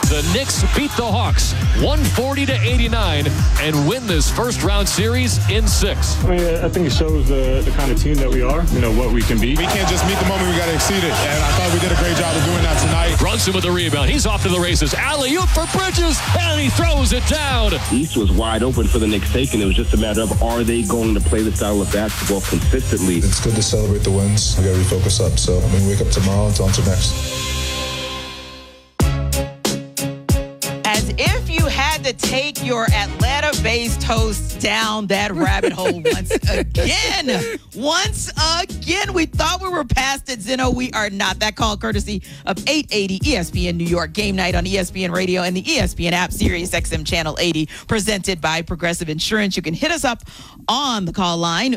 The Knicks beat the Hawks 140-89 and win this first-round series in 6. I mean, I think it shows the kind of team that we are, what we can be. We can't just meet the moment, we got to exceed it. And I thought we did a great job of doing that tonight. Brunson with the rebound. He's off to the races. Alley-oop for Bridges, and he throws it down. East was wide open for the Knicks taking. It was just a matter of, are they going to play the style of basketball consistently? It's good to celebrate the wins. We got to refocus up. So, wake up tomorrow and on to next. As if you had to take your Atlanta-based hosts down that rabbit hole once again. Once again, we thought we were past it, Zeno. We are not. That call courtesy of 880 ESPN New York Game Night on ESPN Radio and the ESPN app, Sirius XM Channel 80, presented by Progressive Insurance. You can hit us up on the call line,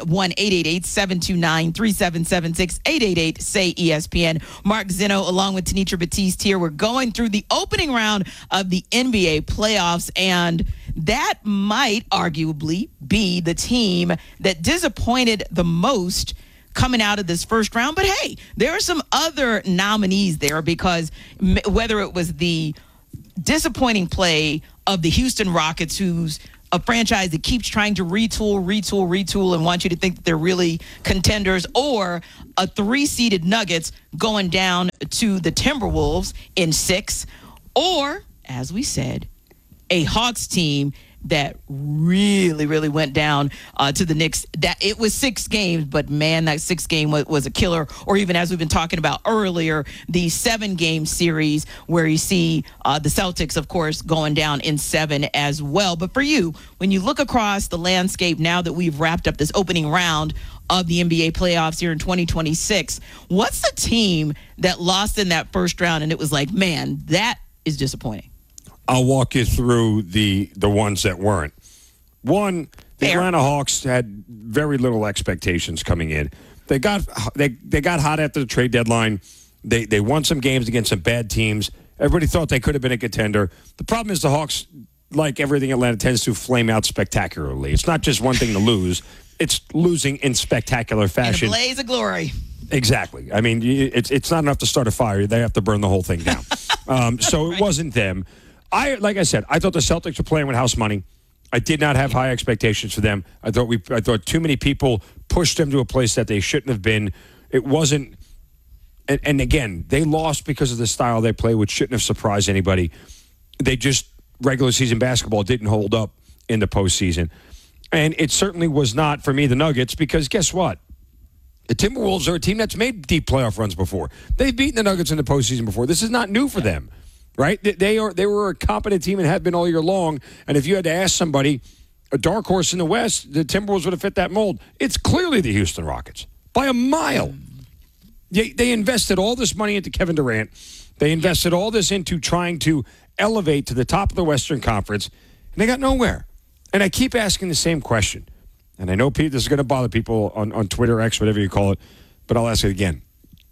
1-888-729-3776, 888-SAY-ESPN. Mark Zeno, along with Tenitra Batiste here. We're going through the opening round of the NBA playoffs, and that might arguably be the team that disappointed the most coming out of this first round. But hey, there are some other nominees there, because whether it was the disappointing play of the Houston Rockets, who's a franchise that keeps trying to retool and want you to think that they're really contenders, or a 3-seeded Nuggets going down to the Timberwolves in 6, or, as we said, a Hawks team that really went down to the Knicks. That it was 6 games, but man, that 6th game was a killer. Or even, as we've been talking about earlier, the 7-game series where you see the Celtics, of course, going down in 7 as well. But for you, when you look across the landscape now that we've wrapped up this opening round of the NBA playoffs here in 2026, what's the team that lost in that first round and it was like, man, that is disappointing? I'll walk you through the ones that weren't. One, the Atlanta Hawks had very little expectations coming in. They got hot after the trade deadline. They won some games against some bad teams. Everybody thought they could have been a contender. The problem is the Hawks, like everything Atlanta, tends to flame out spectacularly. It's not just one thing to lose. It's losing in spectacular fashion. In a blaze of glory. Exactly. I mean, it's not enough to start a fire. They have to burn the whole thing down. So it wasn't them. Like I said, I thought the Celtics were playing with house money. I did not have high expectations for them. I thought too many people pushed them to a place that they shouldn't have been. It wasn't. And again, they lost because of the style they play, which shouldn't have surprised anybody. They just, regular season basketball didn't hold up in the postseason. And it certainly was not, for me, the Nuggets, because guess what? The Timberwolves are a team that's made deep playoff runs before. They've beaten the Nuggets in the postseason before. This is not new for them. Right? They were a competent team and have been all year long. And if you had to ask somebody, a dark horse in the West, the Timberwolves would have fit that mold. It's clearly the Houston Rockets by a mile. They invested all this money into Kevin Durant. They invested all this into trying to elevate to the top of the Western Conference, and they got nowhere. And I keep asking the same question. And I know this is going to bother people on Twitter, X, whatever you call it, but I'll ask it again.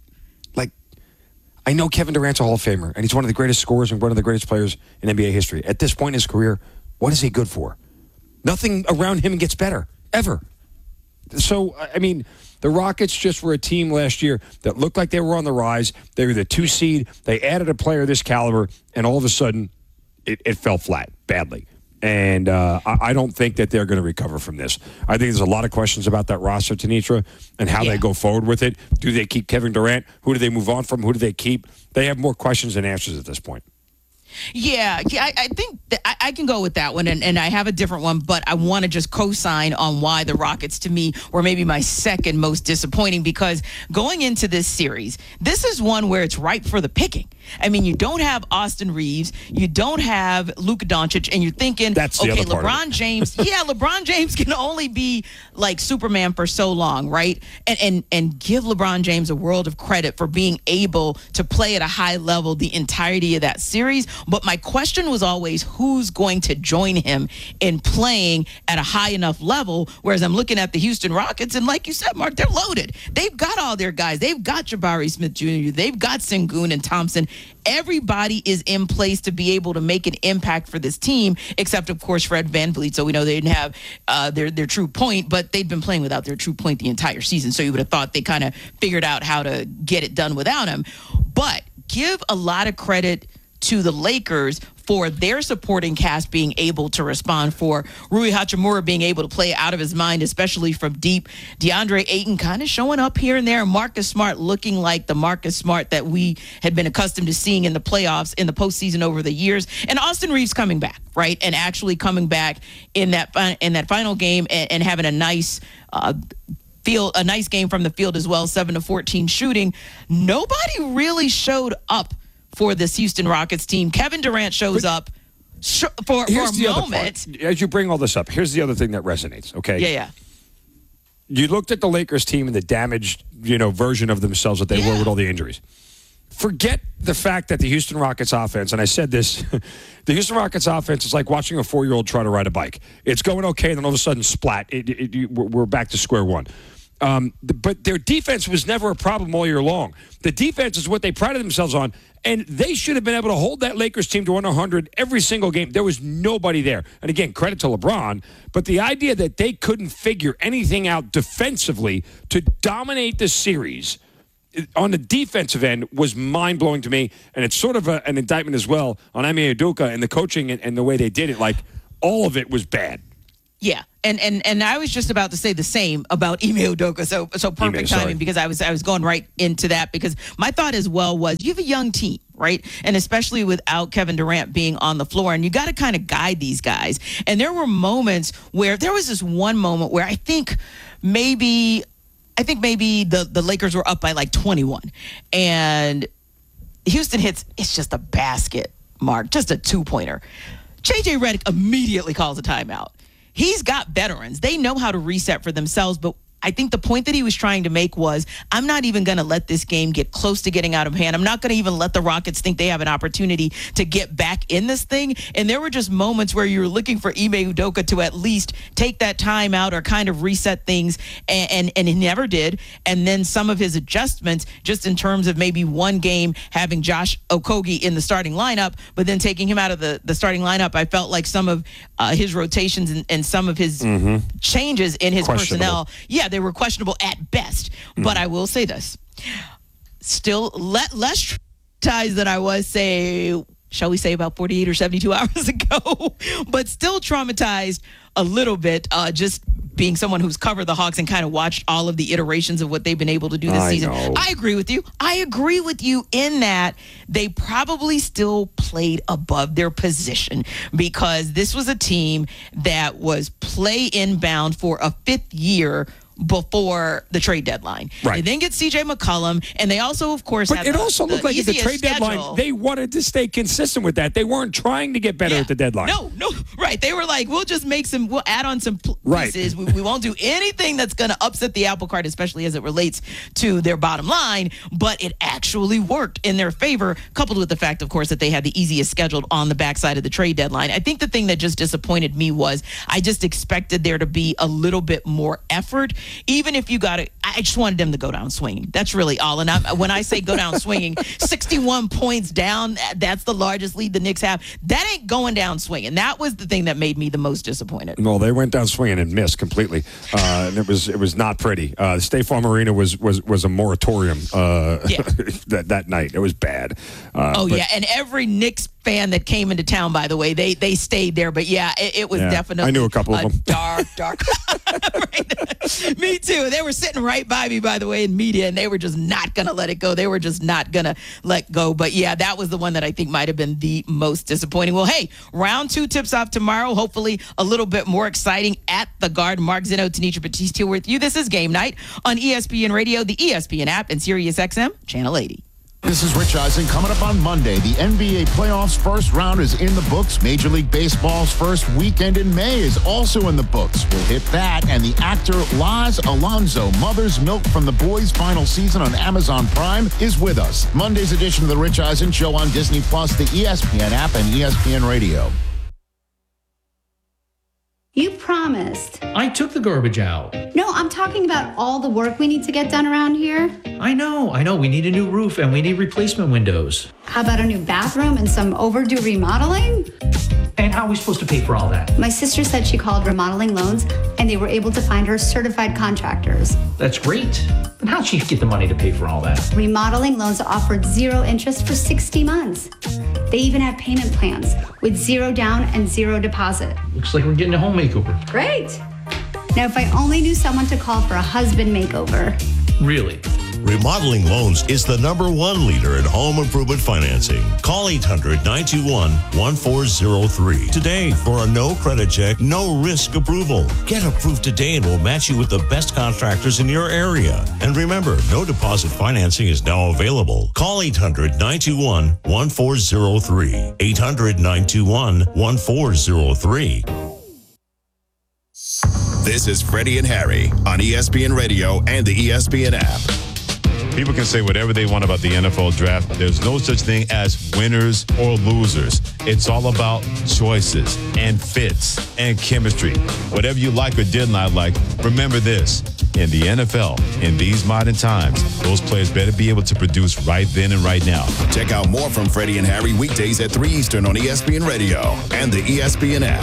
I know Kevin Durant's a Hall of Famer, and he's one of the greatest scorers and one of the greatest players in NBA history. At this point in his career, what is he good for? Nothing around him gets better, ever. So, I mean, the Rockets just were a team last year that looked like they were on the rise. They were the 2 seed. They added a player of this caliber, and all of a sudden, it fell flat badly. And I don't think that they're going to recover from this. I think there's a lot of questions about that roster, Tenitra, and how they go forward with it. Do they keep Kevin Durant? Who do they move on from? Who do they keep? They have more questions than answers at this point. Yeah, I think that I can go with that one, and I have a different one, but I want to just co-sign on why the Rockets, to me, were maybe my second most disappointing, because going into this series, this is one where it's ripe for the picking. I mean, you don't have Austin Reeves, you don't have Luka Doncic, and you're thinking, that's the okay, other part LeBron James, LeBron James can only be like Superman for so long, right? And give LeBron James a world of credit for being able to play at a high level the entirety of that series. But my question was always, who's going to join him in playing at a high enough level? Whereas I'm looking at the Houston Rockets, and like you said, Mark, they're loaded. They've got all their guys. They've got Jabari Smith Jr., they've got Sengun and Thompson. Everybody is in place to be able to make an impact for this team, except, of course, Fred VanVleet. So we know they didn't have their true point, but they'd been playing without their true point the entire season. So you would have thought they kind of figured out how to get it done without him. But give a lot of credit to the Lakers for their supporting cast being able to respond, for Rui Hachimura being able to play out of his mind, especially from deep. DeAndre Ayton kind of showing up here and there. Marcus Smart looking like the Marcus Smart that we had been accustomed to seeing in the playoffs, in the postseason over the years. And Austin Reeves coming back, right? And actually coming back in that final game and having a nice a nice game from the field as well, 7-14 shooting. Nobody really showed up for this Houston Rockets team. Kevin Durant shows up for a moment. As you bring all this up, here's the other thing that resonates, okay? Yeah. You looked at the Lakers team and the damaged, version of themselves that they were with all the injuries. Forget the fact that the Houston Rockets offense, and I said this, the Houston Rockets offense is like watching a 4-year-old try to ride a bike. It's going okay, and then all of a sudden, splat. We're back to square one. But their defense was never a problem all year long. The defense is what they prided themselves on, and they should have been able to hold that Lakers team to 100 every single game. There was nobody there. And again, credit to LeBron, but the idea that they couldn't figure anything out defensively to dominate the series on the defensive end was mind-blowing to me, and it's sort of an indictment as well on Ime Udoka and the coaching and the way they did it. Like, all of it was bad. Yeah, and I was just about to say the same about Ime Udoka. So perfect timing, because I was going right into that, because my thought as well was you have a young team, right? And especially without Kevin Durant being on the floor, and you got to kind of guide these guys. And there were moments where there was this one moment where I think maybe the Lakers were up by like 21, and Houston hits. It's just a basket, Mark, just a 2-pointer. JJ Redick immediately calls a timeout. He's got veterans. They know how to reset for themselves, but I think the point that he was trying to make was, I'm not even going to let this game get close to getting out of hand. I'm not going to even let the Rockets think they have an opportunity to get back in this thing. And there were just moments where you were looking for Ime Udoka to at least take that time out or kind of reset things, and he never did. And then some of his adjustments, just in terms of maybe one game having Josh Okogie in the starting lineup, but then taking him out of the starting lineup, I felt like some of his rotations and some of his changes in his personnel, they were questionable at best. But I will say this. Still less traumatized than I was, shall we say, about 48 or 72 hours ago. But still traumatized a little bit, just being someone who's covered the Hawks and kind of watched all of the iterations of what they've been able to do this season. I agree with you. I agree with you in that they probably still played above their position, because this was a team that was play inbound for a 5th year before the trade deadline. Right. They then get C.J. McCollum, and they also, of course, but it also looked like at the trade deadline, they wanted to stay consistent with that. They weren't trying to get better at the deadline. No, right. They were like, we'll add on some pieces. Right. We won't do anything that's going to upset the apple cart, especially as it relates to their bottom line. But it actually worked in their favor, coupled with the fact, of course, that they had the easiest schedule on the backside of the trade deadline. I think the thing that just disappointed me was I just expected there to be a little bit more effort. Even if you got it, I just wanted them to go down swinging. That's really all. And when I say go down swinging, 61 points down, that's the largest lead the Knicks have. That ain't going down swinging. That was the thing that made me the most disappointed. Well, they went down swinging and missed completely. And it was not pretty. State Farm Arena was a moratorium that night. It was bad. And every Knicks fan that came into town, by the way, they stayed there. But it was definitely I knew a couple of them. Dark. Right. Me too. They were sitting right by me, by the way, in media, and they were just not going to let it go. They were just not going to let go. But that was the one that I think might have been the most disappointing. Well, hey, round 2 tips off tomorrow. Hopefully a little bit more exciting at the Garden. Mark Zinno, Tenitra Batiste here with you. This is Game Night on ESPN Radio, the ESPN app, and SiriusXM Channel 80. This is Rich Eisen. Coming up on Monday, the NBA playoffs first round is in the books. Major League Baseball's first weekend in May is also in the books. We'll hit that, and the actor Laz Alonso, Mother's Milk from The Boys' final season on Amazon Prime, is with us. Monday's edition of the Rich Eisen Show on Disney+, the ESPN app, and ESPN Radio. You promised. I took the garbage out. No, I'm talking about all the work we need to get done around here. I know. We need a new roof and we need replacement windows. How about a new bathroom and some overdue remodeling? And how are we supposed to pay for all that? My sister said she called Remodeling Loans and they were able to find her certified contractors. That's great. But how'd she get the money to pay for all that? Remodeling Loans offered 0 interest for 60 months. They even have payment plans with 0 down and 0 deposit. Looks like we're getting a home makeover. Great. Now, if I only knew someone to call for a husband makeover. Really? Remodeling Loans is the #1 leader in home improvement financing. Call 800-921-1403 today for a no credit check, no risk approval. Get approved today and we'll match you with the best contractors in your area. And remember, no deposit financing is now available. Call 800-921-1403. 800-921-1403. This is Freddie and Harry on ESPN Radio and the ESPN app. People can say whatever they want about the NFL draft. There's no such thing as winners or losers. It's all about choices and fits and chemistry. Whatever you like or did not like, remember this. In the NFL, in these modern times, those players better be able to produce right then and right now. Check out more from Freddie and Harry weekdays at 3 Eastern on ESPN Radio and the ESPN app.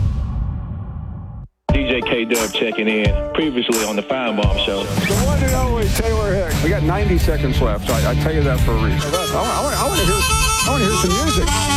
DJ K-Dub checking in, previously on the Fine Bomb Show. The one and only Taylor Hicks. We got 90 seconds left, so I tell you that for a reason. I want to hear some music.